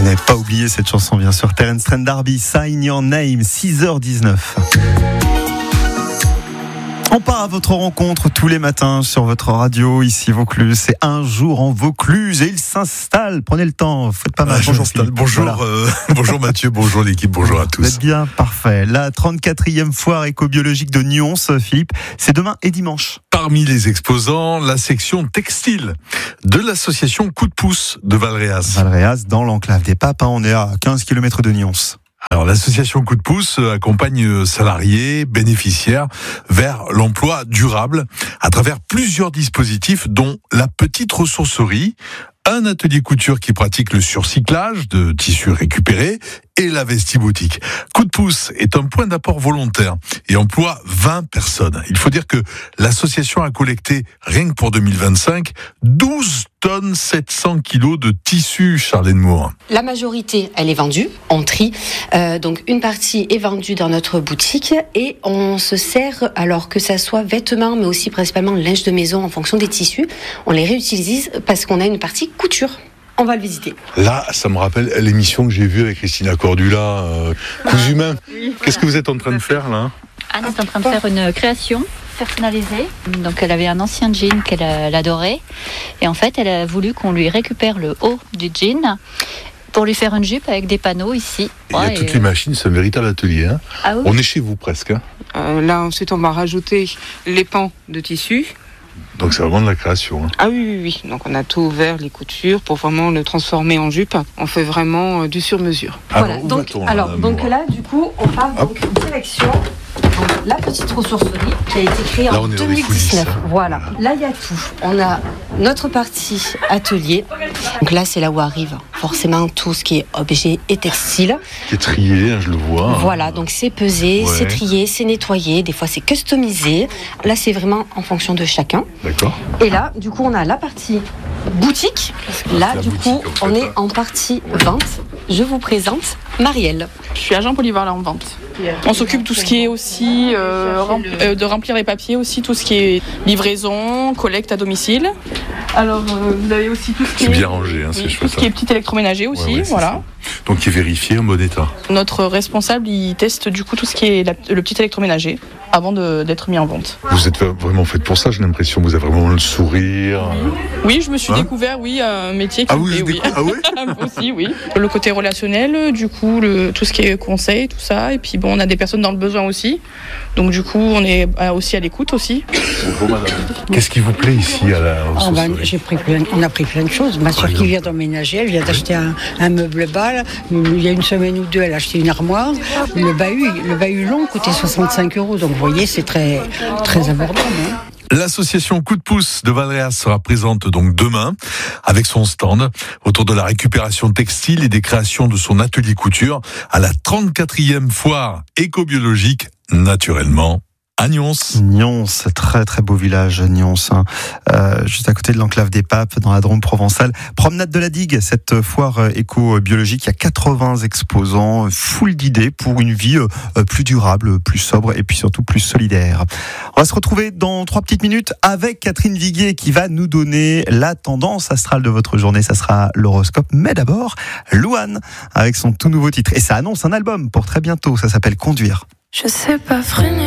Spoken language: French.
n'avez pas oublié cette chanson, bien sûr. Terence Trent D'Arby, Sign Your Name, 6h19. On part à votre rencontre tous les matins sur votre radio, ici Vaucluse. C'est un jour en Vaucluse et il s'installe. Prenez le temps, faites pas mal. Bonjour Philippe. Bonjour, voilà. Bonjour Mathieu, bonjour l'équipe, bonjour à tous. Vous êtes bien, parfait. La 34e foire éco-biologique de Nyons, Philippe, c'est demain et dimanche. Parmi les exposants, la section textile de l'association Coup de pouce de Valréas. Valréas, dans l'enclave des Papes, on est à 15 km de Nyons. Alors, l'association Coup de pouce accompagne salariés, bénéficiaires vers l'emploi durable à travers plusieurs dispositifs, dont la petite ressourcerie, un atelier couture qui pratique le surcyclage de tissus récupérés et la vestiboutique. Coup de pouce est un point d'apport volontaire et emploie 20 personnes. Il faut dire que l'association a collecté, rien que pour 2025, 12 tonnes 700 kilos de tissus, Charlène Moore. La majorité, elle est vendue, on trie. Donc une partie est vendue dans notre boutique et on se sert, alors que ça soit vêtements, mais aussi principalement linge de maison en fonction des tissus, on les réutilise parce qu'on a une partie couture. On va le visiter. Là, ça me rappelle l'émission que j'ai vue avec Christina Cordula, Cousu Main. Oui. Qu'est-ce que vous êtes en train de faire là ? Anne est en train de faire une création personnalisée. Donc elle avait un ancien jean qu'elle adorait. Et en fait, elle a voulu qu'on lui récupère le haut du jean pour lui faire une jupe avec des panneaux ici. Il y a toutes les machines, c'est un véritable atelier. Hein. Ah oui. On est chez vous presque. Hein. Là, ensuite, on va rajouter les pans de tissu. Donc c'est vraiment de la création. Hein. Ah oui. Donc on a tout ouvert, les coutures, pour vraiment le transformer en jupe. On fait vraiment du sur-mesure. Voilà. Donc là, du coup, on part donc direction la petite ressourcerie qui a été créée en 2019. Voilà. Là, il y a tout. On a notre partie atelier. Donc là, c'est là où arrive forcément tout ce qui est objet et textile. Qui est trié, je le vois. Voilà, donc c'est pesé, c'est trié, c'est nettoyé. Des fois, c'est customisé. Là, c'est vraiment en fonction de chacun. D'accord. Et là, du coup, on a la partie boutique. Là, du coup, on est en partie vente. Je vous présente Marielle. Je suis agent polyvalent en vente. On s'occupe de tout ce qui est aussi de remplir les papiers, aussi tout ce qui est livraison, collecte à domicile. Alors vous avez aussi tout ce qui est bien rangé, hein, tout ce qui est petit électroménager aussi, voilà. Donc qui est vérifié en bon état. Notre responsable, il teste du coup tout ce qui est le petit électroménager avant d'être mis en vente. Vous êtes vraiment faite pour ça, j'ai l'impression. Vous avez vraiment le sourire. Oui, je me suis découvert, un métier qui me plaît, oui. Ah oui. Aussi, oui. Le côté relationnel, du coup, tout ce qui est conseil, tout ça. Et puis bon, on a des personnes dans le besoin aussi. Donc du coup, on est aussi à l'écoute aussi. Qu'est-ce qui vous plaît ici à la ressourcerie ? On a pris plein de choses. Ma soeur qui vient d'emménager, elle vient d'acheter un meuble bas. Il y a une semaine ou deux, elle a acheté une armoire. Le bahut long coûtait 65 €. Donc vous voyez, c'est très, très abordable. Hein. L'association Coup de pouce de Valréas sera présente donc demain avec son stand autour de la récupération textile et des créations de son atelier couture à la 34e foire éco-biologique, naturellement, à Nyons. Nyons, très très beau village, Nyons, juste à côté de l'enclave des Papes, dans la Drôme provençale. Promenade de la Digue, cette foire éco-biologique, il y a 80 exposants, full d'idées pour une vie plus durable, plus sobre et puis surtout plus solidaire. On va se retrouver dans 3 petites minutes avec Catherine Viguier qui va nous donner la tendance astrale de votre journée. Ça sera l'horoscope, mais d'abord, Louane avec son tout nouveau titre. Et ça annonce un album pour très bientôt, ça s'appelle Conduire. Je sais pas freiner.